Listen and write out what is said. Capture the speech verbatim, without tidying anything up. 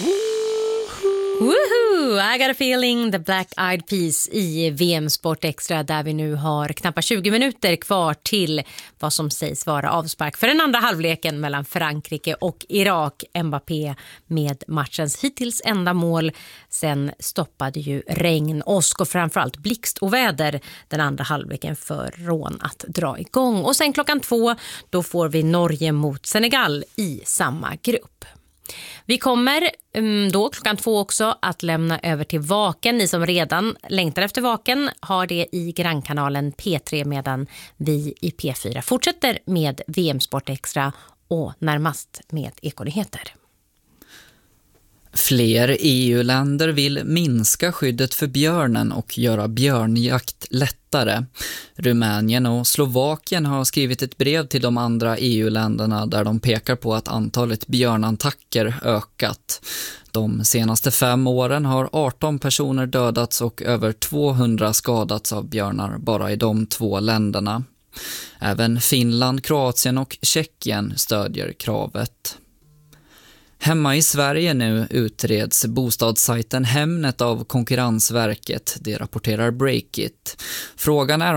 Woohoo! I got a feeling, the Black Eyed Peas i V M Sport Extra, där vi nu har knappt tjugo minuter kvar till vad som sägs vara avspark för den andra halvleken mellan Frankrike och Irak. Mbappé med matchens hittills enda mål. Sen stoppade ju regn, åsk och framförallt blixt och väder den andra halvleken för rån att dra igång. Och sen klockan två, då får vi Norge mot Senegal i samma grupp. Vi kommer då klockan två också att lämna över till Vaken. Ni som redan längtar efter Vaken har det i grannkanalen P tre, medan vi i P fyra fortsätter med V M Sport Extra och närmast med Ekonyheter. Fler E U-länder vill minska skyddet för björnen och göra björnjakt lättare. Rumänien och Slovakien har skrivit ett brev till de andra E U-länderna där de pekar på att antalet björnattacker ökat. De senaste fem åren har arton personer dödats och över tvåhundra skadats av björnar bara i de två länderna. Även Finland, Kroatien och Tjeckien stödjer kravet. Hemma i Sverige nu utreds bostadssajten Hemnet av Konkurrensverket, det rapporterar Breakit. Frågan är